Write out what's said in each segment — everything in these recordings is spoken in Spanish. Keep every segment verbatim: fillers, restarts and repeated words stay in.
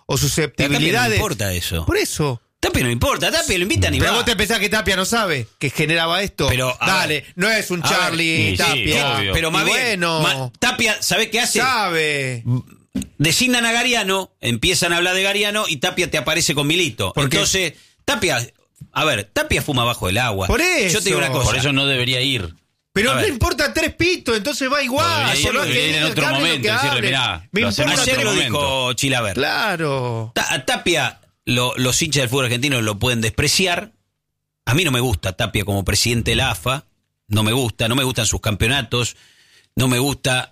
o susceptibilidades. No importa eso. Por eso. Tapia no importa, Tapia lo invitan y Pero va. vos te pensás que Tapia no sabe que generaba esto. Pero, Dale, ver, no es un Charlie ver, sí, Tapia. sí, pero más Y bien, bueno, ma, Tapia, ¿sabés qué hace? Sabe. Designan a Gariano, empiezan a hablar de Gariano y Tapia te aparece con Milito. ¿Por qué? Entonces, Tapia, a ver, Tapia fuma bajo el agua. Por eso. Yo te digo una cosa. Por eso no debería ir. Pero A no ver. importa tres pitos, entonces va igual. Debería ir, por más que debería ir en diga, otro que hable lo momento, que decirle, hable. mirá, Me lo importa hacemos en Ayer otro lo momento. dijo Chilaver. Claro. Ta- a Tapia, lo- los hinchas del fútbol argentino lo pueden despreciar. A mí no me gusta Tapia como presidente de la A F A. No me gusta, no me gustan sus campeonatos. No me gusta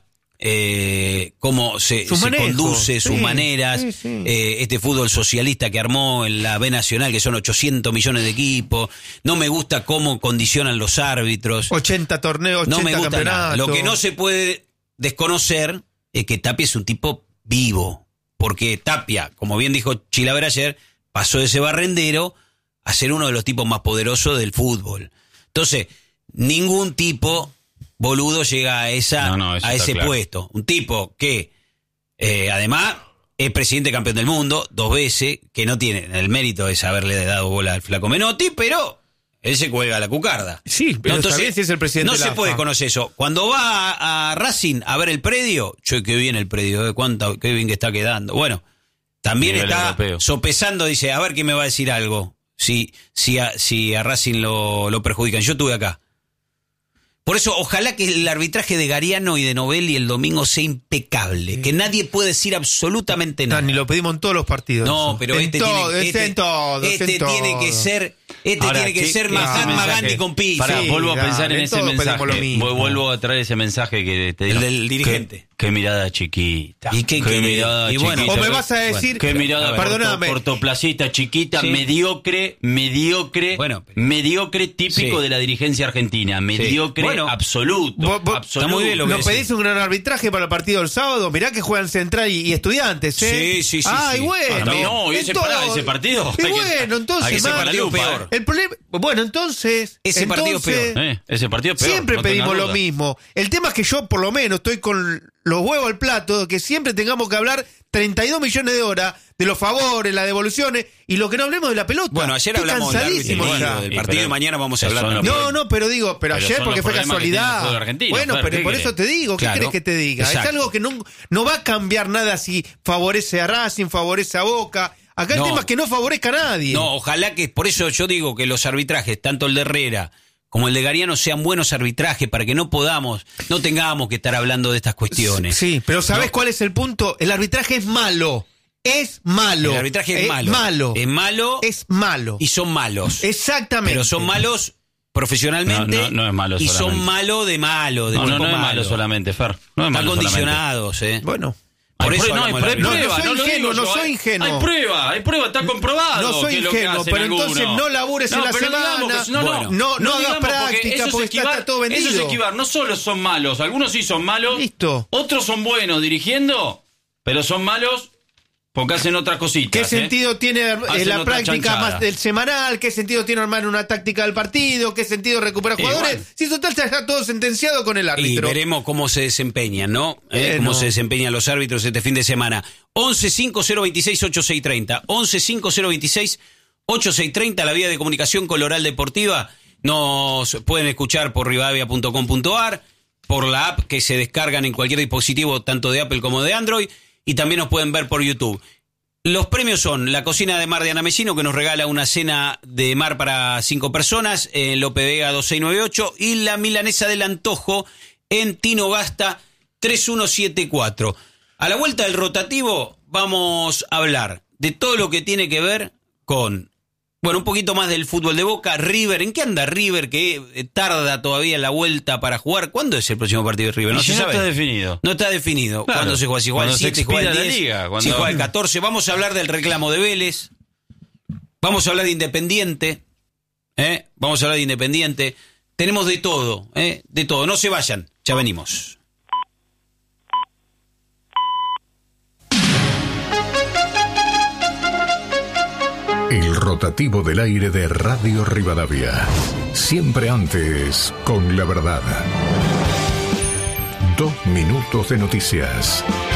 eh, cómo se, Su se manejo, conduce, sí, sus maneras. sí, sí. Eh, este fútbol socialista que armó en la B Nacional, que son ochocientos millones de equipos. No me gusta cómo condicionan los árbitros. ochenta torneos, ochenta No me gusta nada. campeonatos. Lo que no se puede desconocer es que Tapia es un tipo vivo. Porque Tapia, como bien dijo Chilaver ayer, pasó de ese barrendero a ser uno de los tipos más poderosos del fútbol. Entonces, ningún tipo boludo llega a esa No, no, eso a está ese claro. puesto. Un tipo que, eh, además, es presidente campeón del mundo dos veces, que no tiene el mérito de haberle dado bola al flaco Menotti, pero él se cuelga la cucarda. Sí, pero está bien si es el presidente no de la se A F A. puede conocer eso. Cuando va a, a Racing a ver el predio, che, qué bien el predio, eh, cuánto, qué bien que está quedando. Bueno, también Nivel está europeo. sopesando, dice, a ver quién me va a decir algo. Si, si, a, si a Racing lo, lo perjudican. Yo estuve acá. Por eso, ojalá que el arbitraje de Gariano y de Novelli el domingo sea impecable. Que nadie puede decir absolutamente No, nada. ni lo pedimos en todos los partidos. No, eso. pero en este todo, tiene, este, este, en todos, este en tiene todo. que ser, este Ahora, tiene que ¿qué- ser qué Mahatma mensaje? Gandhi con pizza. Pará, Sí, vuelvo a dale, pensar en en ese todo pedimos mensaje. lo mismo. Vu- Vuelvo a traer ese mensaje que te El digo. del dirigente. Qué, qué mirada chiquita. ¿Y qué- qué- mirada y bueno, chiquita. O me vas a decir, Qué mirada corto- perdóname, cortoplacista, chiquita, Sí. mediocre, mediocre, Bueno, pero- mediocre típico Sí. de la dirigencia argentina. Mediocre Bueno, absoluto. vos- vos- absoluto. está muy bien lo que nos decís. pedís un gran arbitraje para el partido del sábado. Mirá que juegan Central y, y Estudiantes, ¿eh? Sí, sí, sí, Ay, sí. bueno. Para mí no, y ese, Entonces- pará, ese partido. Y hay que- bueno, entonces, hay que man, sacar la lupa, peor. ¿eh? El problema, bueno, entonces, Ese partido es entonces, peor, Eh, Ese partido es peor. siempre no tengas pedimos lo duda. mismo. El tema es que yo, por lo menos, estoy con los huevos al plato, que siempre tengamos que hablar treinta y dos millones de horas de los favores, las devoluciones, y lo que no hablemos de la pelota. Bueno, ayer Estoy hablamos del árbitro cansadísimo herido, ya. del Sí, partido pero de mañana vamos a esos hablar son también. No, no, pero digo, pero, Pero ayer son porque los fue problemas que tiene el casualidad. fútbol argentino, Bueno, Fer, pero ¿qué por querés? eso te digo, ¿qué Claro. querés que te diga? Exacto. Es algo que no, no va a cambiar nada si favorece a Racing, favorece a Boca. Acá el No. tema es que no favorezca a nadie. No, ojalá que, por eso yo digo que los arbitrajes, tanto el de Herrera como el de Gariano, sean buenos arbitrajes para que no podamos, no tengamos que estar hablando de estas cuestiones. Sí, pero ¿sabés No. cuál es el punto? El arbitraje es malo. Es malo. El arbitraje es malo. malo. Es malo Es malo. y son malos. Exactamente. Pero son malos profesionalmente. No, no, no es malo y son solamente. malo de malo, de No, no, cuerpo no es malo malo. solamente, Fer. No es Están malo solamente. condicionados, ¿eh? Bueno. Por Hay eso prue- no, hay hablamos pre- del árbitro. No, prueba, no soy lo ingenuo, digo no yo, soy hay- ingenuo. Hay prueba, hay prueba, está comprobado. No soy que es lo que ingenuo, hacen pero entonces algunos. no labures en la pero semana. digamos que- no, no, Bueno. No, no hagas digamos, porque práctica, eso es porque está- esquivar- está todo vendido. Eso es esquivar, no solo son malos, algunos sí son malos. Listo. Otros son buenos dirigiendo, pero son malos porque hacen otras cositas. ¿Qué ¿eh? sentido tiene eh, Hacen la otra práctica chanchada. más del semanal? ¿Qué sentido tiene armar una táctica del partido? ¿Qué sentido recuperar Igual. jugadores? Si total está todo sentenciado con el Y árbitro. veremos cómo se desempeñan, ¿no? Eh, Eh, cómo no. se desempeñan los árbitros este fin de semana. once cinco cero veintiséis ochenta y seis treinta. once cinco cero veintiséis ochenta y seis treinta, la vía de comunicación con Oral Deportiva. Nos pueden escuchar por rivadavia punto com punto ar, por la app que se descargan en cualquier dispositivo, tanto de Apple como de Android, y también nos pueden ver por YouTube. Los premios son la cocina de mar de Ana Mesino, que nos regala una cena de mar para cinco personas en Lope Vega dos seis nueve ocho, y la milanesa del antojo en Tino Gasta tres uno siete cuatro. A la vuelta del rotativo vamos a hablar de todo lo que tiene que ver con, bueno, un poquito más del fútbol de Boca. River, ¿en qué anda River que eh, tarda todavía la vuelta para jugar? ¿Cuándo es el próximo partido de River? Y No si se no sabe. está definido. No está definido. Claro. ¿Cuándo se juega? Si juega el Cuando se siete, si juega el expida la diez, liga, cuando- si juega el catorce. Vamos a hablar del reclamo de Vélez. Vamos a hablar de Independiente. ¿eh? Vamos a hablar de Independiente. Tenemos de todo, ¿eh? de todo. No se vayan, ya venimos. El rotativo del aire de Radio Rivadavia. Siempre antes, con la verdad. Dos minutos de noticias.